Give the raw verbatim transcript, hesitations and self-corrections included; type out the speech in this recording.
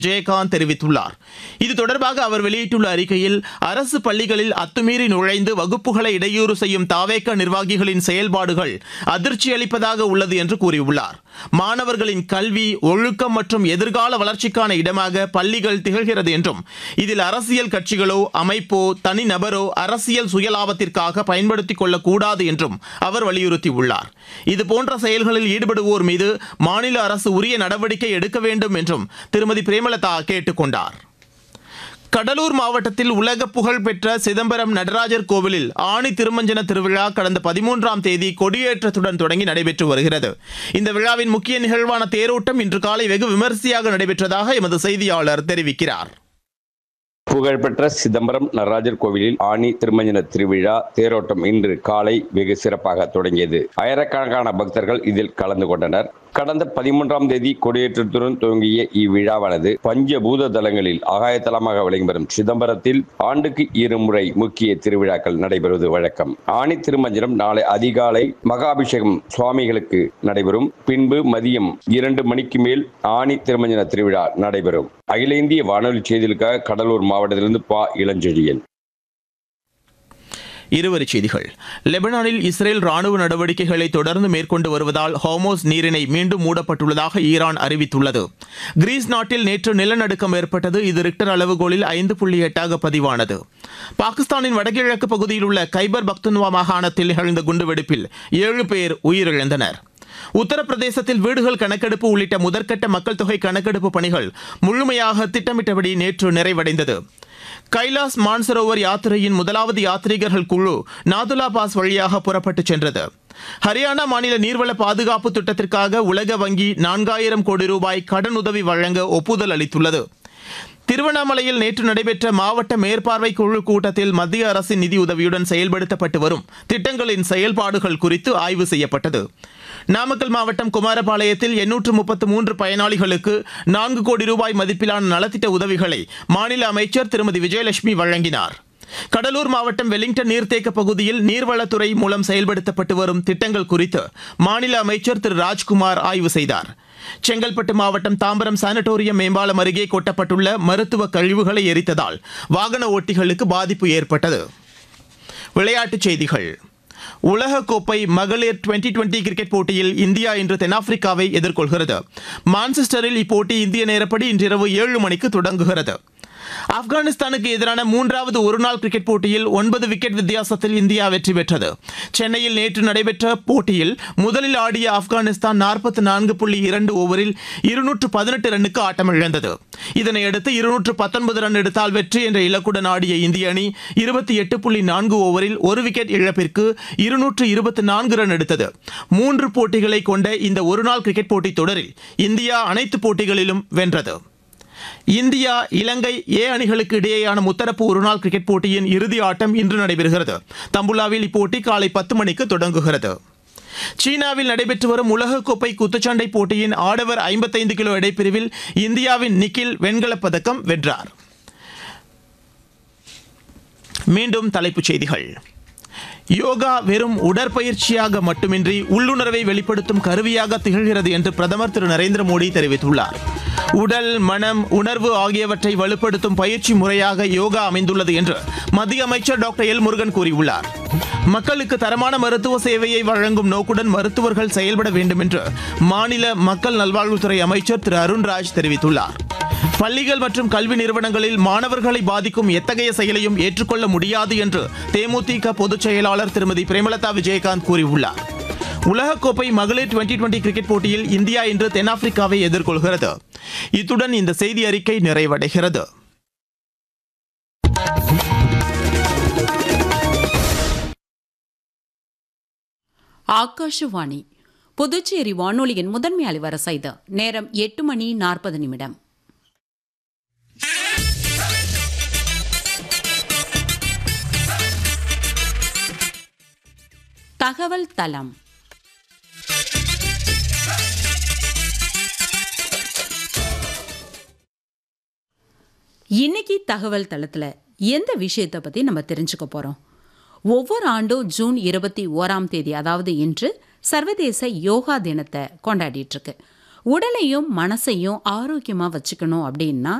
விஜயகாந்த் தெரிவித்துள்ளார். இது தொடர்பாக அவர் வெளியிட்டுள்ள அறிக்கையில், அரசு பள்ளிகளில் அத்துமீறி நுழைந்து வகுப்புகளை இடையூறு செய்யும் தாவேக நிர்வாகிகளின் செயல்பாடுகள் அதிர்ச்சி அளிப்பதாக உள்ளது என்று கூறியுள்ளார். மாணவர்களின் கல்வி, ஒழுக்கம் மற்றும் எதிர்கால வளர்ச்சிக்கான இடமாக பள்ளிகள் திகழ்கிறது என்றும், இதில் அரசியல் கட்சிகளோ அமைப்போ தனிநபரோ அரசியல் சுயலாபத்திற்காக பயன்படுத்திக் கொள்ளக்கூடாது என்றும் அவர் வலியுறுத்தியுள்ளார். இதுபோன்ற செயல்களில் ஈடுபடுவோர் மீது மாநில அரசு உரிய நடவடிக்கை எடுக்க வேண்டும் என்றும் திருமதி பிரேமலதா கேட்டுக் கொண்டார். கடலூர் மாவட்டத்தில் உலக புகழ் பெற்ற சிதம்பரம் நடராஜர் கோவிலில் ஆணி திருமஞ்சன திருவிழா கடந்த பதிமூன்றாம் தேதி கொடியேற்றத்துடன் தொடங்கி நடைபெற்று வருகிறது. இந்த விழாவின் முக்கிய நிகழ்வான தேரோட்டம் இன்று காலை வெகு விமரிசையாக நடைபெற்றதாக எமது செய்தியாளர் தெரிவிக்கிறார். புகழ்பெற்ற சிதம்பரம் நடராஜர் கோவிலில் ஆணி திருமஞ்சன திருவிழா தேரோட்டம் இன்று காலை வெகு சிறப்பாக தொடங்கியது. ஆயிரக்கணக்கான பக்தர்கள் இதில் கலந்து கொண்டனர். கடந்த பதிமூன்றாம் தேதி கொடியேற்றத்துடன் துவங்கிய இவ்விழாவானது பஞ்சபூத தலங்களில் ஆகாயத்தலமாக விளங்கி வரும் சிதம்பரத்தில் ஆண்டுக்கு இருமுறை முக்கிய திருவிழாக்கள் நடைபெறுவது வழக்கம். ஆணி திருமஞ்சனம் நாளை அதிகாலை மகாபிஷேகம் சுவாமிகளுக்கு நடைபெறும். பின்பு மதியம் இரண்டு மணிக்கு மேல் ஆணி திருமஞ்சன திருவிழா நடைபெறும். அகில இந்திய வானொலி செய்திகளுக்காக கடலூர் மாவட்டத்திலிருந்து பா இளஞ்செழியன். இருவரிச் செய்திகள். லெபனானில் இஸ்ரேல் ராணுவ நடவடிக்கைகளை தொடர்ந்து மேற்கொண்டு வருவதால் ஹோமோஸ் நீரிணை மீண்டும் மூடப்பட்டுள்ளதாக ஈரான் அறிவித்துள்ளது. கிரீஸ் நாட்டில் நேற்று நிலநடுக்கம் ஏற்பட்டது. இது ரிக்டர் அளவுகோலில் ஐந்து புள்ளி எட்டாக பதிவானது. பாகிஸ்தானின் வடகிழக்கு பகுதியில் உள்ள கைபர் பக்துன்வா மாகாணத்தில் நிகழ்ந்த குண்டுவெடிப்பில் ஏழு பேர் உயிரிழந்தனர். உத்தரப்பிரதேசத்தில் வீடுகள் கணக்கெடுப்பு உள்ளிட்ட முதற்கட்ட மக்கள் தொகை கணக்கெடுப்பு பணிகள் முழுமையாக திட்டமிட்டபடி நேற்று நிறைவடைந்தது. கைலாஸ் மான்சரோவர் யாத்திரையின் முதலாவது யாத்ரீகர்கள் குழு நாதுலா பாஸ் வழியாக புறப்பட்டுச் சென்றது. ஹரியானா மாநில நீர்வள பாதுகாப்பு திட்டத்திற்காக உலக வங்கி நான்காயிரம் கோடி ரூபாய் கடனுதவி வழங்க ஒப்புதல் அளித்துள்ளது. திருவண்ணாமலையில் நேற்று நடைபெற்ற மாவட்ட மேற்பார்வை குழு கூட்டத்தில் மத்திய அரசின் நிதியுதவியுடன் செயல்படுத்தப்பட்டு வரும் திட்டங்களின் செயல்பாடுகள் குறித்து ஆய்வு செய்யப்பட்டது. நாமக்கல் மாவட்டம் குமாரபாளையத்தில் எண்ணூற்று முப்பத்து மூன்று பயனாளிகளுக்கு நான்கு கோடி ரூபாய் மதிப்பிலான நலத்திட்ட உதவிகளை மாநில அமைச்சர் திருமதி விஜயலட்சுமி வழங்கினார். கடலூர் மாவட்டம் வெலிங்டன் நீர்த்தேக்க பகுதியில் நீர்வளத்துறை மூலம் செயல்படுத்தப்பட்டு வரும் திட்டங்கள் குறித்து மாநில அமைச்சர் திரு ராஜ்குமார் ஆய்வு செய்தார். செங்கல்பட்டு மாவட்டம் தாம்பரம் சானட்டோரியம் மேம்பாலம் அருகே கொட்டப்பட்டுள்ள மருத்துவ கழிவுகளை எரித்ததால் வாகன ஓட்டிகளுக்கு பாதிப்பு ஏற்பட்டது. விளையாட்டுச் செய்திகள். உலகக்கோப்பை மகளிர் டுவெண்டி டுவெண்டி கிரிக்கெட் போட்டியில் இந்தியா இன்று தென்னாப்பிரிக்காவை எதிர்கொள்கிறது. மான்செஸ்டரில் இப்போட்டி இந்திய நேரப்படி இன்றிரவு ஏழு மணிக்கு தொடங்குகிறது. ஆப்கானிஸ்தானுக்கு எதிரான மூன்றாவது ஒருநாள் கிரிக்கெட் போட்டியில் ஒன்பது விக்கெட் வித்தியாசத்தில் இந்தியா வெற்றி பெற்றது. சென்னையில் நேற்று நடைபெற்ற போட்டியில் முதலில் ஆடிய ஆப்கானிஸ்தான் நாற்பத்தி நான்கு புள்ளி இரண்டு ஓவரில் இருநூற்று பதினெட்டு ரன்னுக்கு ஆட்டமிழந்தது. இதனையடுத்து இருநூற்று பத்தொன்பது ரன் எடுத்தால் வெற்றி என்ற இலக்குடன் ஆடிய இந்திய அணி இருபத்தி எட்டு புள்ளி நான்கு ஓவரில் ஒரு விக்கெட் இழப்பிற்கு இருநூற்று இருபத்தி நான்கு ரன் எடுத்தது. மூன்று போட்டிகளை கொண்ட இந்த ஒருநாள் கிரிக்கெட் போட்டித் தொடரில் இந்தியா அனைத்து போட்டிகளிலும் வென்றது. இந்தியா இலங்கை ஏ அணிகளுக்கு இடையேயான முத்தரப்பு ஒருநாள் கிரிக்கெட் போட்டியின் இறுதி ஆட்டம் இன்று நடைபெறுகிறது. தம்புலாவில் இப்போட்டி காலை பத்து மணிக்கு தொடங்குகிறது. சீனாவில் நடைபெற்று வரும் உலகக்கோப்பை குத்துச்சண்டை போட்டியின் ஆடவர் ஐம்பத்தைந்து கிலோ எடைப்பிரிவில் இந்தியாவின் நிக்கில் வெண்கலப் பதக்கம் வென்றார். மீண்டும் தலைப்புச் செய்திகள். யோகா வெறும் உடற்பயிற்சியாக மட்டுமின்றி உள்ளுணர்வை வெளிப்படுத்தும் கருவியாக திகழ்கிறது என்று பிரதமர் திரு நரேந்திர மோடி தெரிவித்துள்ளார். உடல், மனம், உணர்வு ஆகியவற்றை வலுப்படுத்தும் பயிற்சி முறையாக யோகா அமைந்துள்ளது என்று மத்திய அமைச்சர் டாக்டர் எல் முருகன் கூறியுள்ளார். மக்களுக்கு தரமான மருத்துவ சேவையை வழங்கும் நோக்குடன் மருத்துவர்கள் செயல்பட வேண்டும் என்று மாநில மக்கள் நல்வாழ்வுத்துறை அமைச்சர் திரு அருண்ராஜ் தெரிவித்துள்ளார். பள்ளிகள் மற்றும் கல்வி நிறுவனங்களில் மாணவர்களை பாதிக்கும் எத்தகைய செயலையும் ஏற்றுக்கொள்ள முடியாது என்று தேமுதிக பொதுச் செயலாளர் திருமதி பிரேமலதா விஜயகாந்த் கூறியுள்ளார். உலகக்கோப்பை மகளிர் டுவெண்டி டுவெண்டி கிரிக்கெட் போட்டியில் இந்தியா இன்று தென்னாப்பிரிக்காவை எதிர்கொள்கிறது. இத்துடன் இந்த செய்தி அறிக்கை நிறைவடைகிறது. ஆகாஷவாணி புதுச்சேரி வானொலியின் முதன்மை அலைவரிசை இது. நேரம் எட்டு மணி நாற்பது நிமிடம். தகவல் தளம். இன்னைக்கு தகவல் தளத்தில் எந்த விஷயத்தை பற்றி நம்ம தெரிஞ்சுக்க போகிறோம். ஒவ்வொரு ஆண்டும் ஜூன் இருபத்தி ஓராம் தேதி, அதாவது இன்று, சர்வதேச யோகா தினத்தை கொண்டாடிட்டு இருக்கு. உடலையும் மனசையும் ஆரோக்கியமா வச்சுக்கணும் அப்படின்னா